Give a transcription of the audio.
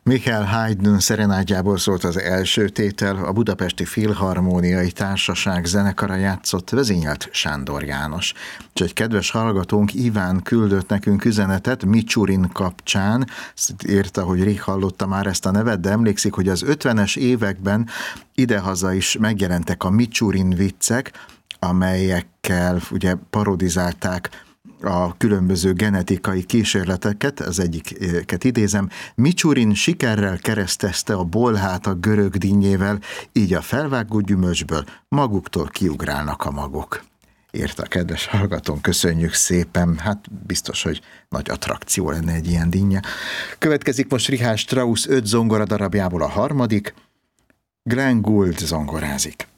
Michael Haydn szerenádjából szólt az első tétel, a Budapesti Filharmóniai Társaság zenekara játszott, vezényelt Sándor János. És egy kedves hallgatónk, Iván küldött nekünk üzenetet Micsurin kapcsán, írta, hogy rég hallotta már ezt a nevet, de emlékszik, hogy az 50-es években idehaza is megjelentek a Micsurin viccek, amelyekkel ugye parodizálták a különböző genetikai kísérleteket, az egyiket idézem: Micsurin sikerrel keresztezte a bolhát a görög dinnyével, így a felvágott gyümölcsből maguktól kiugrálnak a magok. Írta a kedves hallgatón, köszönjük szépen, hát biztos, hogy nagy attrakció lenne egy ilyen dinnye. Következik most Richard Strauss 5 zongora darabjából a harmadik, Glenn Gould zongorázik.